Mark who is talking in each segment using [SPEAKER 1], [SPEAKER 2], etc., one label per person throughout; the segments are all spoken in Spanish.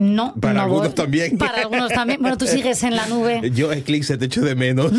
[SPEAKER 1] No,
[SPEAKER 2] para
[SPEAKER 1] no
[SPEAKER 2] algunos
[SPEAKER 1] voy.
[SPEAKER 2] también.
[SPEAKER 1] Para algunos también. Bueno, tú sigues en la nube.
[SPEAKER 2] Yo, Eclipse, te echo de menos.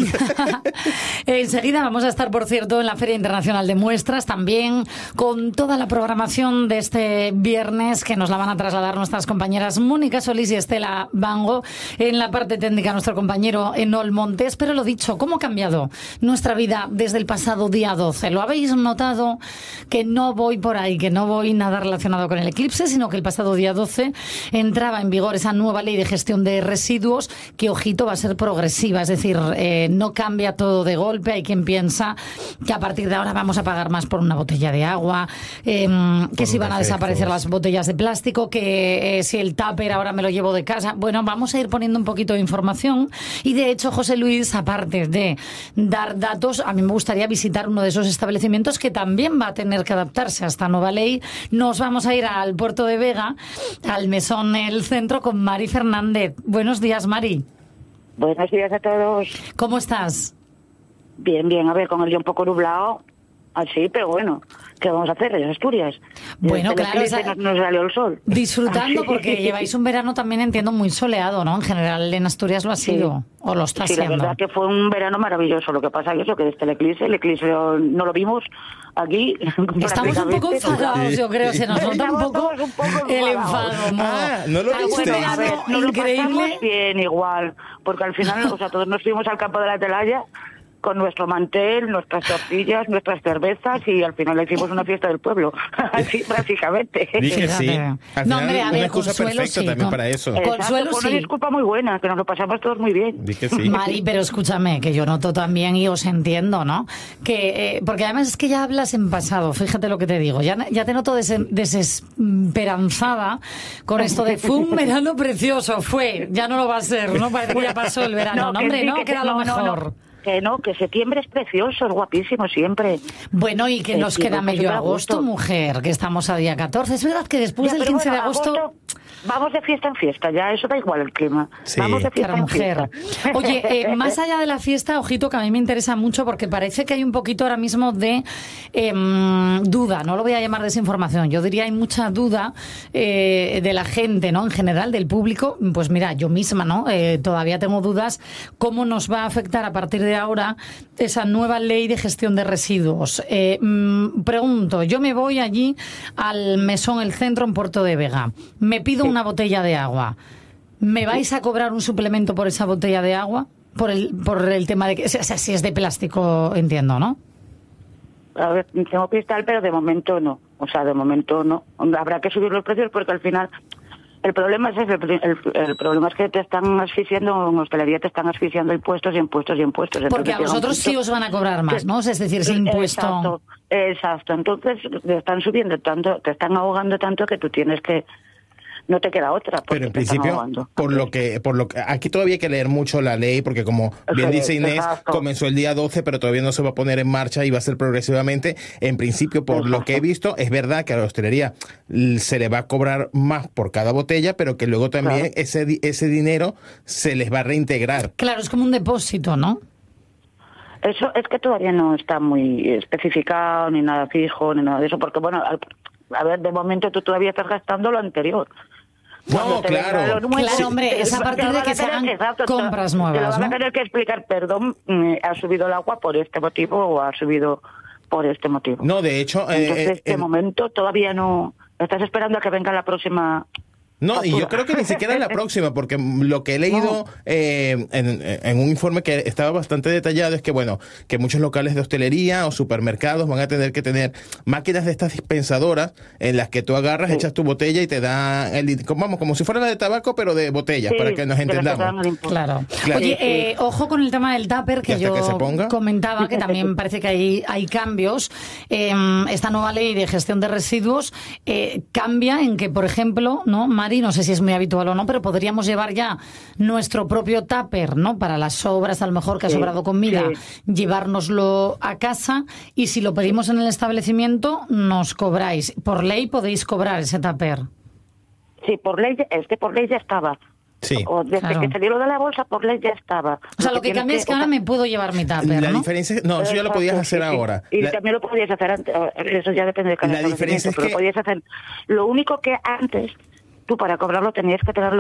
[SPEAKER 1] Enseguida vamos a estar, por cierto, en la Feria Internacional de Muestras, también con toda la programación de este viernes que nos la van a trasladar nuestras compañeras Mónica Solís y Estela Bango. En la parte técnica, nuestro compañero Enol Montes. Pero lo dicho, ¿cómo ha cambiado nuestra vida desde el pasado día 12? ¿Lo habéis notado? Que no voy por ahí, que no voy nada relacionado con el eclipse, sino que el pasado día 12 entraba en vigor esa nueva ley de gestión de residuos que, ojito, va a ser progresiva, es decir, no cambia todo de golpe. Hay quien piensa que a partir de ahora vamos a pagar más por una botella de agua, que si van a desaparecer las botellas de plástico, que si el tupper ahora me lo llevo de casa. Bueno, vamos a ir poniendo un poquito de información y, de hecho, José Luis, aparte de dar datos, a mí me gustaría visitar uno de esos establecimientos que también va a tener que adaptarse a esta nueva ley. Nos vamos a ir al puerto de Vega, al Mesón El Centro, con Mari Fernández. Buenos días, Mari.
[SPEAKER 3] Buenos días a todos.
[SPEAKER 1] ¿Cómo estás?
[SPEAKER 3] Bien, bien. A ver, con el día un poco nublado, así, pero bueno, ¿qué vamos a hacer? Es Asturias.
[SPEAKER 1] Bueno, claro,
[SPEAKER 3] nos salió el sol.
[SPEAKER 1] Disfrutando,
[SPEAKER 3] Así.
[SPEAKER 1] porque lleváis un verano también, entiendo, muy soleado, ¿no? En general en Asturias lo ha sido, o lo está siendo.
[SPEAKER 3] Sí, la verdad que fue un verano maravilloso. Lo que pasa es que desde el eclipse no lo vimos aquí.
[SPEAKER 1] Estamos un poco enfadados, yo creo, se nos nota un poco el enfado.
[SPEAKER 2] ¿no lo viste?
[SPEAKER 3] No lo pasamos bien igual, porque al final, o sea, todos nos fuimos al campo de la Atalaya con nuestro mantel, nuestras tortillas, nuestras cervezas, y al final le hicimos una fiesta del pueblo, así prácticamente.
[SPEAKER 2] Dije sí. Al final,
[SPEAKER 1] no, hombre, a ver,
[SPEAKER 2] una excusa perfecta
[SPEAKER 1] sí,
[SPEAKER 2] también para eso.
[SPEAKER 1] Consuelo
[SPEAKER 3] fue una
[SPEAKER 1] sí.
[SPEAKER 3] disculpa muy buena, que nos lo pasamos todos muy bien.
[SPEAKER 2] Dije sí.
[SPEAKER 1] Mari, pero escúchame, que yo noto también y os entiendo, ¿no? Que porque además es que ya hablas en pasado, fíjate lo que te digo, ya te noto desesperanzada con esto de fue un verano precioso, ya no lo va a ser, ¿no? Parece que ya pasó el verano, no, hombre, no, queda lo mejor.
[SPEAKER 3] Que septiembre es precioso, es guapísimo siempre.
[SPEAKER 1] Bueno, y que nos queda medio agosto, mujer, que estamos a día 14. Es verdad que después del 15 de agosto...
[SPEAKER 3] Vamos de fiesta en fiesta, ya eso da igual el clima.
[SPEAKER 2] Sí.
[SPEAKER 3] Vamos de fiesta en fiesta.
[SPEAKER 1] Oye, más allá de la fiesta, ojito, que a mí me interesa mucho porque parece que hay un poquito ahora mismo de duda, no lo voy a llamar desinformación, yo diría hay mucha duda de la gente, ¿no? En general, del público. Pues mira, yo misma, ¿no? Todavía tengo dudas cómo nos va a afectar a partir de ahora esa nueva ley de gestión de residuos. Pregunto, yo me voy allí al Mesón El Centro en Puerto de Vega, me pido una botella de agua. ¿Me vais a cobrar un suplemento por esa botella de agua? Por el tema de que, o sea, si es de plástico, entiendo, ¿no?
[SPEAKER 3] A ver, tengo cristal, pero de momento no. O sea, de momento no. Habrá que subir los precios porque al final el problema es ese. El problema es que te están asfixiando, en hostelería te están asfixiando impuestos y impuestos y impuestos.
[SPEAKER 1] Porque
[SPEAKER 3] entonces,
[SPEAKER 1] a vosotros sí os van a cobrar más, ¿no? Es decir, ese impuesto...
[SPEAKER 3] Exacto. Entonces te están subiendo tanto, te están ahogando tanto que tú tienes que... No te queda otra.
[SPEAKER 2] Pero en principio, por lo que aquí todavía hay que leer mucho la ley, porque como bien dice Inés, comenzó el día 12, pero todavía no se va a poner en marcha y va a ser progresivamente. En principio, por lo que he visto, es verdad que a la hostelería se le va a cobrar más por cada botella, pero que luego también ese dinero se les va a reintegrar.
[SPEAKER 1] Claro, es como un depósito, ¿no?
[SPEAKER 3] Eso es que todavía no está muy especificado, ni nada fijo, ni nada de eso, porque bueno, a ver, de momento tú todavía estás gastando lo anterior.
[SPEAKER 2] No, claro.
[SPEAKER 1] Claro, hombre, es a partir de que se hagan compras nuevas,
[SPEAKER 3] te lo van a
[SPEAKER 1] ¿no?
[SPEAKER 3] tener que explicar, perdón, ha subido el agua por este motivo o ha subido por este motivo.
[SPEAKER 2] No, de hecho...
[SPEAKER 3] Entonces, de momento todavía no... Estás esperando a que venga la próxima...
[SPEAKER 2] No,
[SPEAKER 3] factura.
[SPEAKER 2] y yo creo que ni siquiera en la próxima, porque lo que he leído en un informe que estaba bastante detallado es que, bueno, que muchos locales de hostelería o supermercados van a tener que tener máquinas de estas dispensadoras en las que tú agarras, echas tu botella y te dan, vamos, como si fuera la de tabaco, pero de botellas, para que nos entendamos.
[SPEAKER 1] Claro. Oye, ojo con el tema del tupper, que yo comentaba, que también parece que hay cambios. Esta nueva ley de gestión de residuos cambia en que, por ejemplo, ¿no, Mari? No sé si es muy habitual o no, pero podríamos llevar ya nuestro propio tupper, ¿no? Para las sobras, a lo mejor que ha sobrado comida, llevárnoslo a casa, y si lo pedimos en el establecimiento, nos cobráis. Por ley podéis cobrar ese tupper.
[SPEAKER 3] Sí, por ley ya estaba.
[SPEAKER 2] Sí.
[SPEAKER 3] O desde que salió lo de la bolsa, por ley ya estaba.
[SPEAKER 1] O sea, lo que cambia es que ahora me puedo llevar mi tupper,
[SPEAKER 2] La
[SPEAKER 1] ¿no?
[SPEAKER 2] diferencia es, eso ya lo podías hacer ahora.
[SPEAKER 3] Y también lo podías hacer antes, eso ya depende de cada
[SPEAKER 2] La diferencia es que...
[SPEAKER 3] lo podías hacer. Lo único que antes, tú para cobrarlo tenías que tenerlo